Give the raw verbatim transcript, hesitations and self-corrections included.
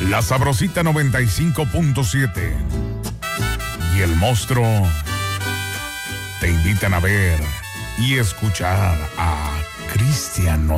La Sabrosita noventa y cinco punto siete y El Monstruo te invitan a ver y escuchar a Cristian